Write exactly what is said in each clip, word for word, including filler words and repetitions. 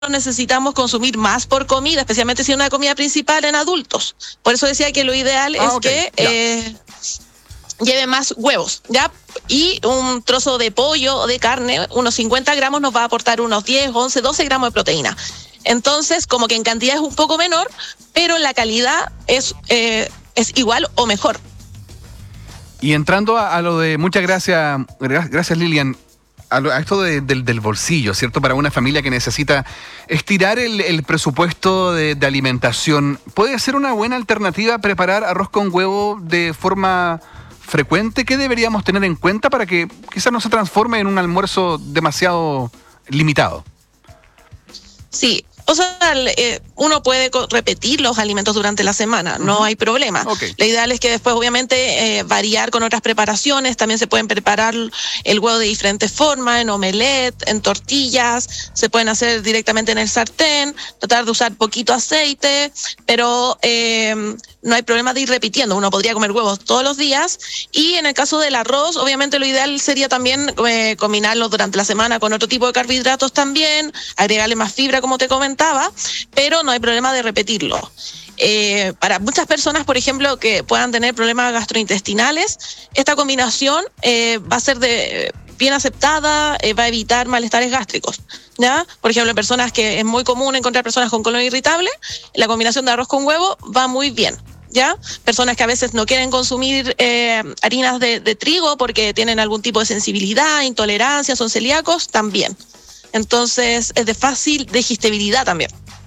necesitamos consumir más por comida, especialmente si es una comida principal en adultos. Por eso decía que lo ideal ah, es okay, que eh, lleve más huevos, ¿ya? Y un trozo de pollo o de carne, unos cincuenta gramos, nos va a aportar unos diez, once, doce gramos de proteína. Entonces, como que en cantidad es un poco menor, pero la calidad es, eh, es igual o mejor. Y entrando a, a lo de, muchas gracias, gracias Lilian, a, lo, a esto de, del, del bolsillo, ¿cierto? Para una familia que necesita estirar el, el presupuesto de, de alimentación, ¿puede ser una buena alternativa preparar arroz con huevo de forma frecuente? ¿Qué deberíamos tener en cuenta para que quizás no se transforme en un almuerzo demasiado limitado? Sí. O sea, eh, uno puede co- repetir los alimentos durante la semana, no uh-huh. hay problema. Okay. Lo ideal es que después, obviamente, eh, variar con otras preparaciones. También se pueden preparar el huevo de diferentes formas, en omelette, en tortillas, se pueden hacer directamente en el sartén, tratar de usar poquito aceite, pero eh, no hay problema de ir repitiendo. Uno podría comer huevos todos los días. Y en el caso del arroz, obviamente lo ideal sería también eh, combinarlo durante la semana con otro tipo de carbohidratos también, agregarle más fibra, como te comentaba, pero no hay problema de repetirlo. Eh, para muchas personas, por ejemplo, que puedan tener problemas gastrointestinales, esta combinación eh, va a ser de, bien aceptada, eh, va a evitar malestares gástricos, ¿ya? Por ejemplo, en personas que es muy común encontrar personas con colon irritable, la combinación de arroz con huevo va muy bien, ¿ya? Personas que a veces no quieren consumir eh, harinas de, de trigo porque tienen algún tipo de sensibilidad, intolerancia, son celíacos, también. Entonces, es de fácil digestibilidad también.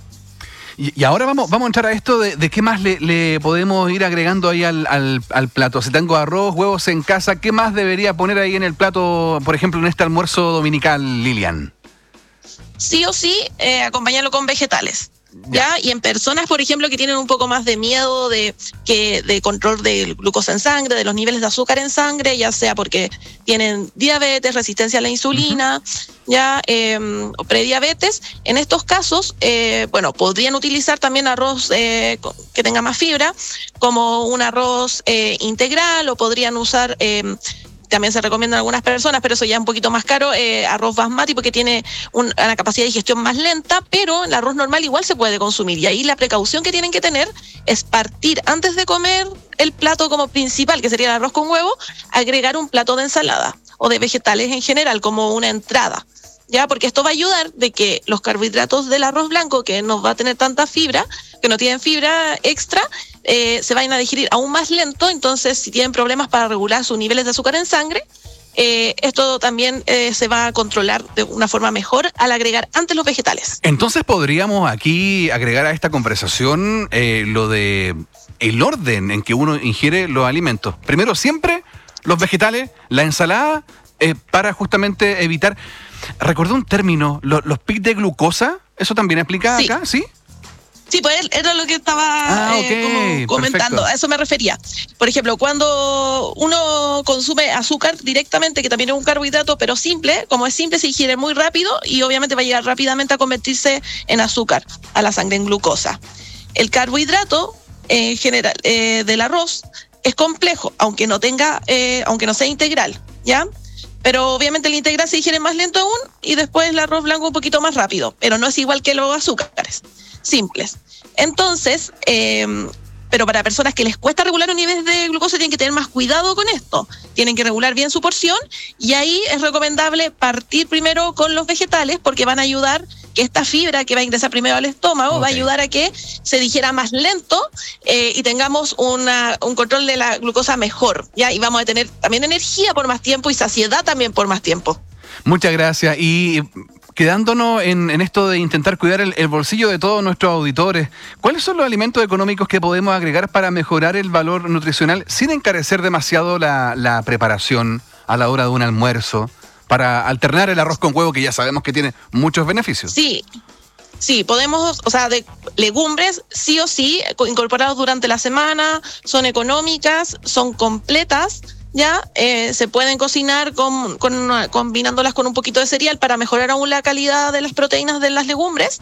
Y, y ahora vamos, vamos a entrar a esto de, de qué más le, le podemos ir agregando ahí al, al, al plato. Si tengo arroz, huevos en casa, ¿qué más debería poner ahí en el plato, por ejemplo, en este almuerzo dominical, Lilian? Sí o sí, eh, acompañarlo con vegetales. ¿Ya? Y en personas, por ejemplo, que tienen un poco más de miedo de que de control del glucosa en sangre, de los niveles de azúcar en sangre, ya sea porque tienen diabetes, resistencia a la insulina, uh-huh. ya eh, o prediabetes, en estos casos, eh, bueno, podrían utilizar también arroz eh, que tenga más fibra, como un arroz eh, integral, o podrían usar eh, también se recomienda a algunas personas, pero eso ya es un poquito más caro, eh, arroz basmati, porque tiene un, una capacidad de digestión más lenta, pero el arroz normal igual se puede consumir. Y ahí la precaución que tienen que tener es partir antes de comer el plato como principal, que sería el arroz con huevo, agregar un plato de ensalada o de vegetales en general, como una entrada. ¿Ya? Porque esto va a ayudar de que los carbohidratos del arroz blanco, que no va a tener tanta fibra, que no tienen fibra extra, eh, se vayan a digerir aún más lento. Entonces, si tienen problemas para regular sus niveles de azúcar en sangre, eh, esto también eh, se va a controlar de una forma mejor al agregar antes los vegetales. Entonces, podríamos aquí agregar a esta conversación eh, lo de el orden en que uno ingiere los alimentos. Primero, siempre los vegetales, la ensalada, eh, para justamente evitar... Recordé un término, los, los pics de glucosa, ¿eso también aplica sí. acá? ¿Sí? Sí, pues era lo que estaba ah, eh, okay, como comentando, perfecto. A eso me refería. Por ejemplo, cuando uno consume azúcar directamente, que también es un carbohidrato, pero simple, como es simple, se ingiere muy rápido y obviamente va a llegar rápidamente a convertirse en azúcar, a la sangre, en glucosa. El carbohidrato en general eh, del arroz es complejo, aunque no tenga, eh, aunque no sea integral, ¿ya? Pero obviamente el integral se digiere más lento aún y después el arroz blanco un poquito más rápido, pero no es igual que los azúcares simples. Entonces, eh, pero para personas que les cuesta regular los niveles de glucosa tienen que tener más cuidado con esto. Tienen que regular bien su porción y ahí es recomendable partir primero con los vegetales porque van a ayudar que esta fibra que va a ingresar primero al estómago okay. va a ayudar a que se digiera más lento eh, y tengamos una, un control de la glucosa mejor, ¿ya? Y vamos a tener también energía por más tiempo y saciedad también por más tiempo. Muchas gracias. Y quedándonos en, en esto de intentar cuidar el, el bolsillo de todos nuestros auditores, ¿cuáles son los alimentos económicos que podemos agregar para mejorar el valor nutricional sin encarecer demasiado la, la preparación a la hora de un almuerzo? Para alternar el arroz con huevo, que ya sabemos que tiene muchos beneficios. Sí, sí, podemos, o sea, de legumbres, sí o sí, incorporados durante la semana, son económicas, son completas, ya, eh, se pueden cocinar con, con una, combinándolas con un poquito de cereal para mejorar aún la calidad de las proteínas de las legumbres,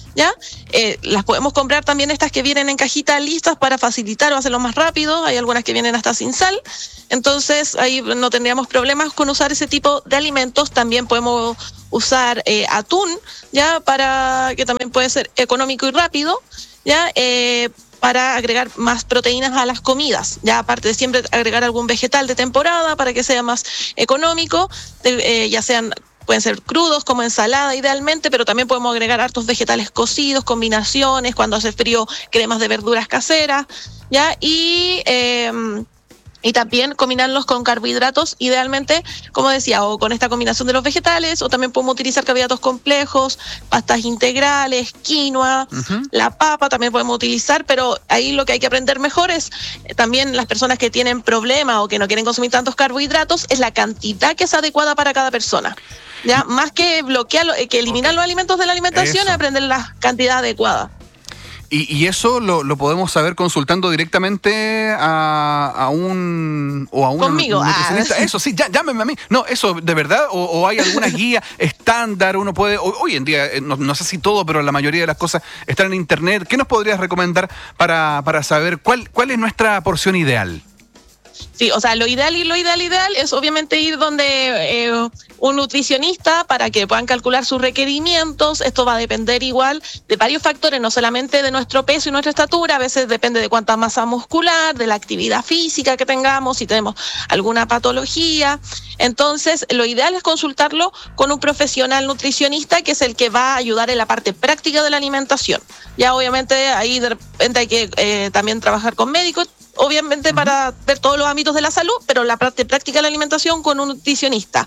¿ya? Eh, las podemos comprar también estas que vienen en cajitas listas para facilitar o hacerlo más rápido. Hay algunas que vienen hasta sin sal. Entonces ahí no tendríamos problemas con usar ese tipo de alimentos. También podemos usar eh, atún, ¿ya? Para que también puede ser económico y rápido, ¿ya? Eh, para agregar más proteínas a las comidas, ya aparte de siempre agregar algún vegetal de temporada para que sea más económico, eh, ya sean, pueden ser crudos como ensalada idealmente, pero también podemos agregar hartos vegetales cocidos, combinaciones, cuando hace frío, cremas de verduras caseras, ya, y... Eh, Y también combinarlos con carbohidratos, idealmente, como decía, o con esta combinación de los vegetales, o también podemos utilizar carbohidratos complejos, pastas integrales, quinoa, uh-huh. la papa también podemos utilizar, pero ahí lo que hay que aprender mejor es eh, también las personas que tienen problemas o que no quieren consumir tantos carbohidratos, es la cantidad que es adecuada para cada persona. Ya, más que bloquear, que eliminar okay. los alimentos de la alimentación, es aprender la cantidad adecuada. Y, y eso lo, lo podemos saber consultando directamente a, a un o a una Conmigo. nutricionista. Ah. Eso sí, ya, llámeme a mí. No, eso de verdad, o, o hay alguna guía estándar, uno puede, hoy en día, no, no sé si todo, pero la mayoría de las cosas están en internet. ¿Qué nos podrías recomendar para, para saber cuál, cuál es nuestra porción ideal? Sí, o sea, lo ideal y lo ideal ideal es obviamente ir donde eh, un nutricionista para que puedan calcular sus requerimientos. Esto va a depender igual de varios factores, no solamente de nuestro peso y nuestra estatura, a veces depende de cuánta masa muscular, de la actividad física que tengamos, si tenemos alguna patología. Entonces, lo ideal es consultarlo con un profesional nutricionista que es el que va a ayudar en la parte práctica de la alimentación. Ya obviamente ahí de repente hay que eh, también trabajar con médicos, obviamente para ver todos los ámbitos de la salud, pero la parte práctica de la alimentación con un nutricionista.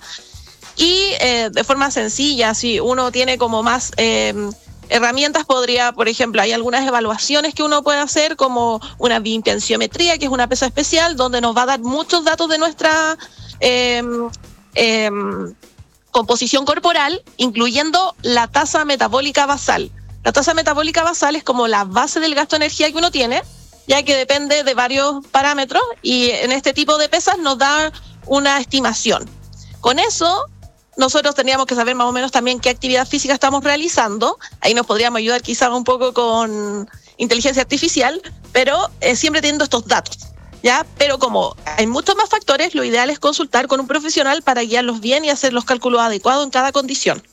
Y eh, de forma sencilla, si uno tiene como más eh, herramientas, podría, por ejemplo, hay algunas evaluaciones que uno puede hacer, como una bioimpenciometría, que es una pesa especial, donde nos va a dar muchos datos de nuestra eh, eh, composición corporal, incluyendo la tasa metabólica basal. La tasa metabólica basal es como la base del gasto de energía que uno tiene, ya que depende de varios parámetros y en este tipo de pesas nos da una estimación. Con eso, nosotros tendríamos que saber más o menos también qué actividad física estamos realizando. Ahí nos podríamos ayudar quizás un poco con inteligencia artificial, pero eh, siempre teniendo estos datos, ¿ya? Pero como hay muchos más factores, lo ideal es consultar con un profesional para guiarlos bien y hacer los cálculos adecuados en cada condición.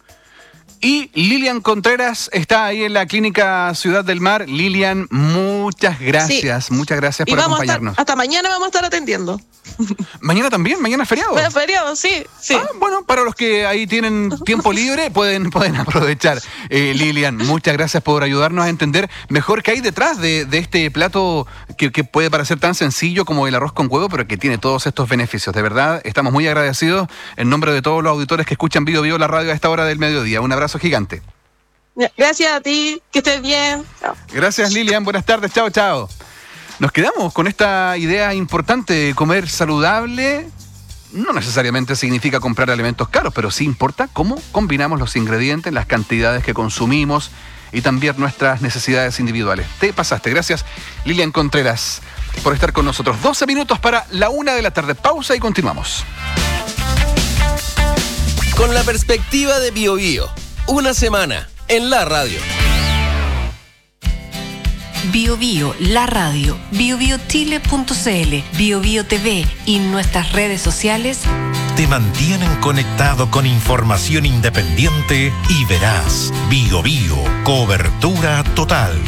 Y Lilian Contreras está ahí en la Clínica Ciudad del Mar. Lilian, muchas gracias, sí. muchas gracias por acompañarnos. Hasta, hasta mañana vamos a estar atendiendo. ¿Mañana también? ¿Mañana es feriado? Bueno, feriado, sí, sí. Ah, bueno, para los que ahí tienen tiempo libre, pueden, pueden aprovechar. Eh, Lilian, muchas gracias por ayudarnos a entender mejor qué hay detrás de, de este plato que, que puede parecer tan sencillo como el arroz con huevo, pero que tiene todos estos beneficios. De verdad, estamos muy agradecidos en nombre de todos los auditores que escuchan Bio Bio, la radio a esta hora del mediodía. Un abrazo gigante. Gracias a ti, que estés bien. Chao. Gracias, Lilian. Buenas tardes. Chao, chao. Nos quedamos con esta idea importante de comer saludable. No necesariamente significa comprar alimentos caros, pero sí importa cómo combinamos los ingredientes, las cantidades que consumimos y también nuestras necesidades individuales. Te pasaste. Gracias, Lilian Contreras, por estar con nosotros. doce minutos para la una de la tarde. Pausa y continuamos. Con la perspectiva de Bio Bio. Una semana en la radio. Bio Bio, la radio, bio bio chile punto c l, Bio Bio T V y nuestras redes sociales te mantienen conectado con información independiente y veraz. Bio Bio, cobertura total.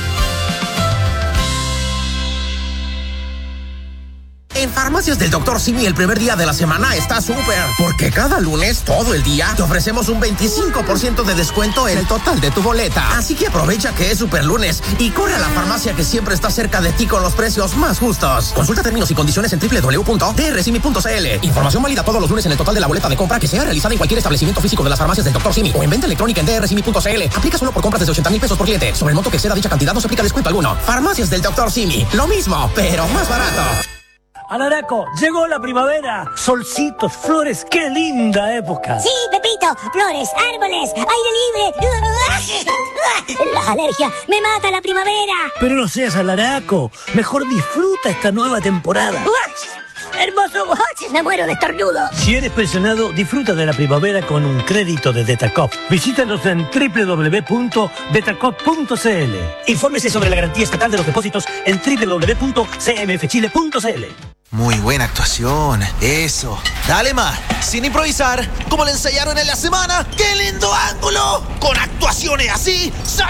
En Farmacias del doctor Simi el primer día de la semana está súper, porque cada lunes, todo el día, te ofrecemos un veinticinco por ciento de descuento en el total de tu boleta. Así que aprovecha que es super lunes y corre a la farmacia que siempre está cerca de ti con los precios más justos. Consulta términos y condiciones en doble u doble u doble u punto d r simi punto c l. Información válida todos los lunes en el total de la boleta de compra que sea realizada en cualquier establecimiento físico de las farmacias del doctor Simi o en venta electrónica en d r simi punto c l. Aplica solo por compras desde ochenta mil pesos por cliente. Sobre el monto que exceda dicha cantidad no se aplica descuento alguno. Farmacias del doctor Simi. Lo mismo, pero más barato. Alaraco, llegó la primavera. Solcitos, flores, qué linda época. Sí, Pepito, flores, árboles, aire libre. Las alergias, me mata la primavera. Pero no seas alaraco, mejor disfruta esta nueva temporada. hermoso. Me muero de estornudo. Si eres pensionado, disfruta de la primavera con un crédito de Detacop. Visítanos en doble u doble u doble u punto detacop punto c l. Infórmese sobre la garantía estatal de los depósitos en doble u doble u doble u punto c m f chile punto c l. Muy buena actuación, eso. Dale más, sin improvisar, como le ensayaron en la semana. ¡Qué lindo ángulo! Con actuaciones así,